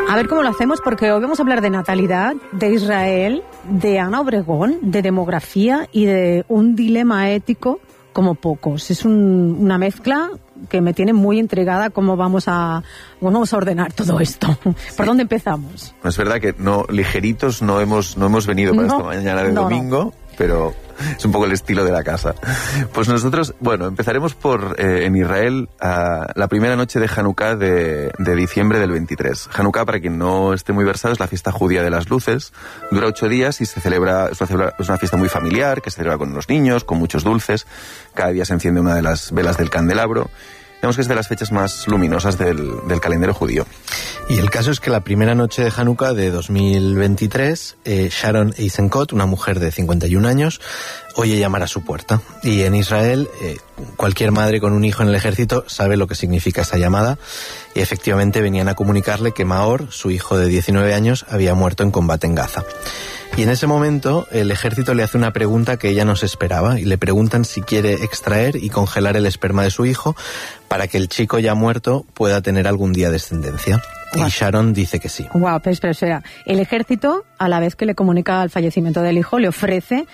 A ver cómo lo hacemos, porque hoy vamos a hablar de natalidad, de Israel, de Ana Obregón, de demografía y de un dilema ético como pocos. Es una mezcla que me tiene muy intrigada cómo vamos a ordenar todo esto. ¿Por dónde empezamos? Es verdad que ligeritos no hemos venido para esta mañana de domingo, pero es un poco el estilo de la casa. Pues nosotros, empezaremos por, en Israel, la primera noche de Hanukkah de diciembre del 23. Hanukkah, para quien no esté muy versado, es la fiesta judía de las luces. Dura 8 días y es una fiesta muy familiar, que se celebra con los niños, con muchos dulces. Cada día se enciende una de las velas del candelabro. Digamos que es de las fechas más luminosas del calendario judío. Y el caso es que la primera noche de Hanukkah de 2023, Sharon Eisenkot, una mujer de 51 años, oye llamar a su puerta. Y en Israel, cualquier madre con un hijo en el ejército sabe lo que significa esa llamada. Y efectivamente venían a comunicarle que Maor, su hijo de 19 años, había muerto en combate en Gaza. Y en ese momento el ejército le hace una pregunta que ella no se esperaba, y le preguntan si quiere extraer y congelar el esperma de su hijo para que el chico ya muerto pueda tener algún día descendencia. Y Sharon dice que sí. Pero espera. El ejército, a la vez que le comunica el fallecimiento del hijo, le ofrece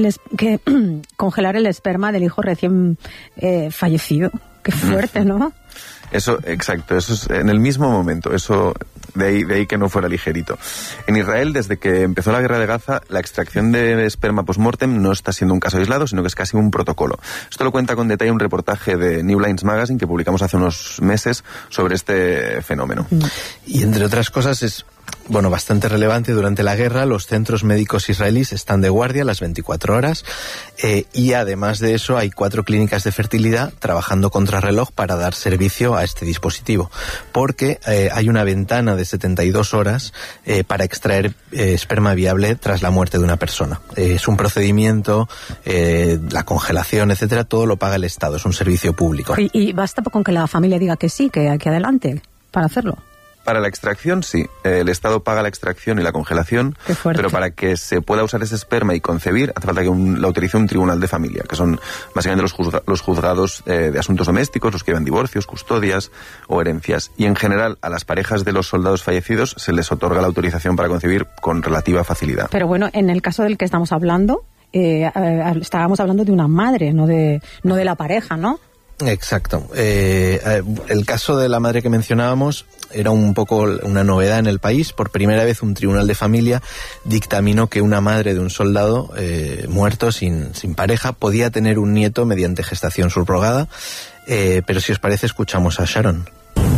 congelar el esperma del hijo recién fallecido. Qué fuerte, ¿no? Eso, exacto, eso es en el mismo momento, eso de ahí que no fuera ligerito. En Israel, desde que empezó la guerra de Gaza, la extracción de esperma post-mortem no está siendo un caso aislado, sino que es casi un protocolo. Esto lo cuenta con detalle un reportaje de New Lines Magazine que publicamos hace unos meses sobre este fenómeno. Y entre otras cosas es bastante relevante. Durante la guerra los centros médicos israelíes están de guardia las 24 horas y además de eso hay 4 clínicas de fertilidad trabajando contrarreloj para dar servicio a este dispositivo, porque hay una ventana de 72 horas para extraer esperma viable tras la muerte de una persona. Es un procedimiento, la congelación, etcétera, todo lo paga el Estado, es un servicio público. Y basta con que la familia diga que sí, que adelante para hacerlo. Para la extracción, sí. El Estado paga la extracción y la congelación, pero para que se pueda usar ese esperma y concebir, hace falta que lo autorice un tribunal de familia, que son básicamente los juzgados de asuntos domésticos, los que llevan divorcios, custodias o herencias. Y en general, a las parejas de los soldados fallecidos se les otorga la autorización para concebir con relativa facilidad. Pero en el caso del que estamos hablando, estábamos hablando de una madre, no de la pareja, ¿no? Exacto. El caso de la madre que mencionábamos era un poco una novedad en el país. Por primera vez un tribunal de familia dictaminó que una madre de un soldado muerto sin pareja podía tener un nieto mediante gestación subrogada. Pero si os parece, escuchamos a Sharon.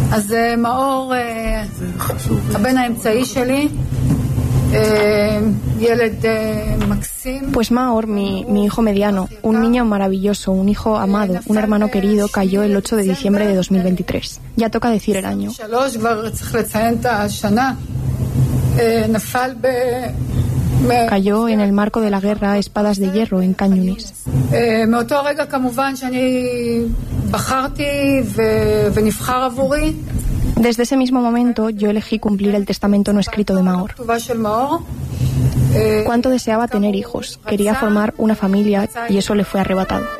Pues Maor, mi hijo mediano, un niño maravilloso, un hijo amado, un hermano querido, cayó el 8 de diciembre de 2023. Ya toca decir el año. Cayó en el marco de la guerra Espadas de Hierro en Khan Yunis. Desde ese mismo momento yo elegí cumplir el testamento no escrito de Maor. Cuánto deseaba tener hijos, quería formar una familia y eso le fue arrebatado.